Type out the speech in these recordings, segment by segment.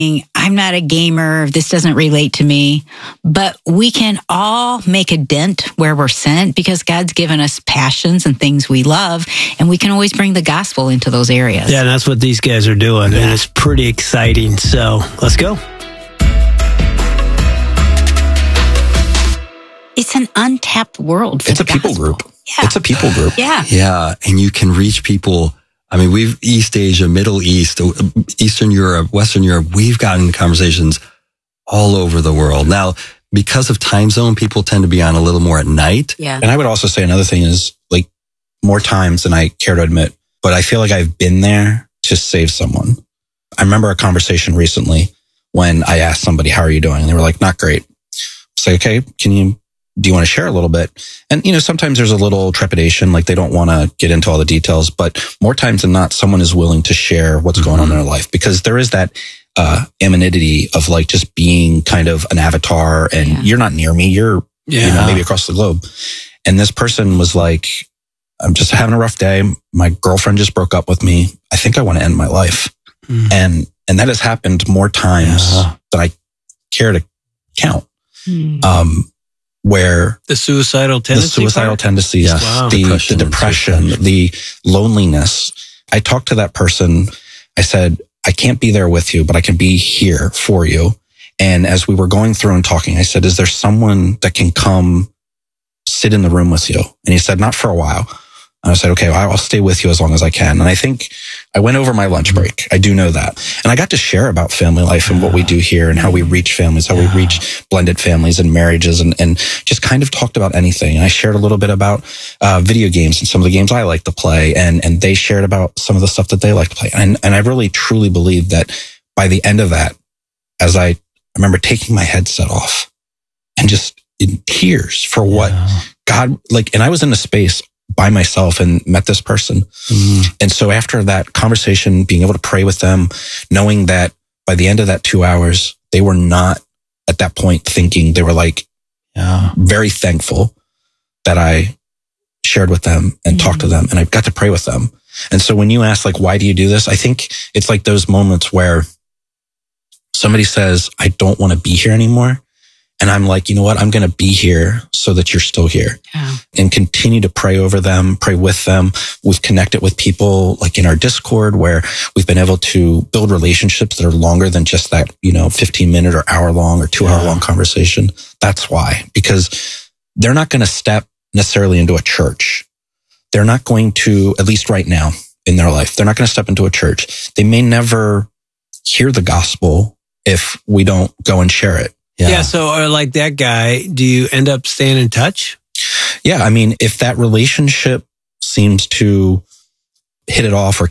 I'm not a gamer, this doesn't relate to me, but we can all make a dent where we're sent because God's given us passions and things we love, and we can always bring the gospel into those areas. Yeah, and that's what these guys are doing, and it's pretty exciting. So let's go. It's an untapped world. It's a people group. Yeah. It's a people group. Yeah. Yeah. And you can reach people. I mean, we've East Asia, Middle East, Eastern Europe, Western Europe. We've gotten conversations all over the world. Now, because of time zone, people tend to be on a little more at night. Yeah. And I would also say another thing is like more times than I care to admit, but I feel like I've been there to save someone. I remember a conversation recently when I asked somebody, how are you doing? And they were like, not great. It's like, okay, do you want to share a little bit? And, sometimes there's a little trepidation, like they don't want to get into all the details, but more times than not, someone is willing to share what's going on in their life because there is that anonymity of like just being kind of an avatar and you're not near me. You're, maybe across the globe. And this person was like, I'm just having a rough day. My girlfriend just broke up with me. I think I want to end my life. And that has happened more times than I care to count. Where the suicidal tendencies, the depression, the loneliness. I talked to that person. I said, I can't be there with you, but I can be here for you. And as we were going through and talking, I said, is there someone that can come sit in the room with you? And he said, not for a while. And I said, okay, well, I'll stay with you as long as I can. And I think I went over my lunch break. I do know that. And I got to share about family life and what we do here and how we reach families, how we reach blended families and marriages and just kind of talked about anything. And I shared a little bit about video games and some of the games I like to play. And they shared about some of the stuff that they like to play. And I really, truly believe that by the end of that, as I remember taking my headset off and just in tears for what God, and I was in a space by myself and met this person. And so after that conversation, being able to pray with them, knowing that by the end of that 2 hours, they were not at that point thinking, they were like, very thankful that I shared with them and talked to them and I got to pray with them. And so when you ask like, why do you do this? I think it's like those moments where somebody says, I don't want to be here anymore. And I'm like, you know what? I'm going to be here so that you're still here and continue to pray over them, pray with them. We've connected with people like in our Discord where we've been able to build relationships that are longer than just that, 15-minute or hour-long or 2-hour-long conversation. That's why, because they're not going to step necessarily into a church. They're not going to, at least right now in their life, they're not going to step into a church. They may never hear the gospel if we don't go and share it. Yeah. So like that guy, do you end up staying in touch? Yeah. I mean, if that relationship seems to hit it off or,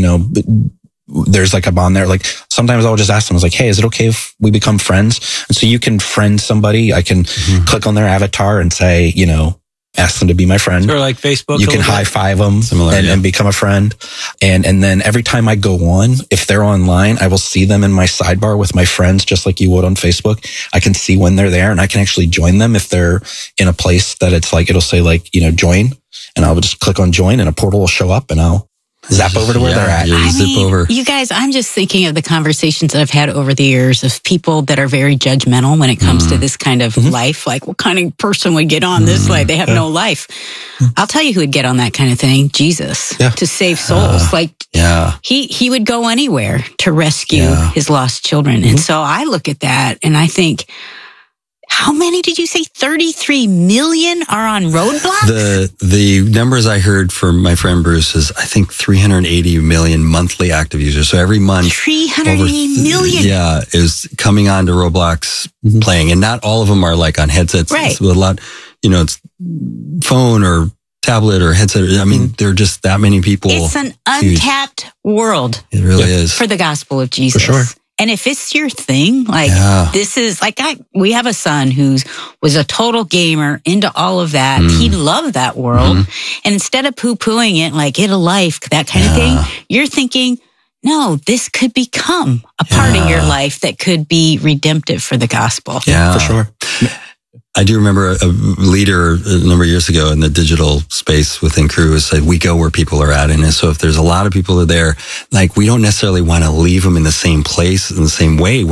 there's like a bond there. Like sometimes I'll just ask them, I was like, hey, is it okay if we become friends? And so you can friend somebody. I can click on their avatar and say, ask them to be my friend. Or like Facebook. You can high five them and become a friend. And then every time I go on, if they're online, I will see them in my sidebar with my friends, just like you would on Facebook. I can see when they're there and I can actually join them if they're in a place that it's like, it'll say like, join. And I'll just click on join and a portal will show up and I'll zap over to where they're at. Zip over. You guys, I'm just thinking of the conversations that I've had over the years of people that are very judgmental when it comes to this kind of life. Like, what kind of person would get on this life? They have no life. I'll tell you who would get on that kind of thing. Jesus, to save souls. He would go anywhere to rescue his lost children. And so I look at that and I think, how many did you say? 33 million are on roadblocks? The numbers I heard from my friend Bruce is, I think, 380 million monthly active users. So every month, 380 million. Is coming on to Roblox playing. And not all of them are like on headsets. Right. It's a lot, it's phone or tablet or headset. I mean, there are just that many people. It's an untapped world. It really is. For the gospel of Jesus. For sure. And if it's your thing, this is like, we have a son who was a total gamer into all of that. He loved that world. And instead of poo-pooing it, like get a life, that kind of thing, you're thinking, no, this could become a part of your life that could be redemptive for the gospel. Yeah, for sure. I do remember a leader a number of years ago in the digital space within Crew said, we go where people are at. And so if there's a lot of people that are there, like, we don't necessarily want to leave them in the same place in the same way.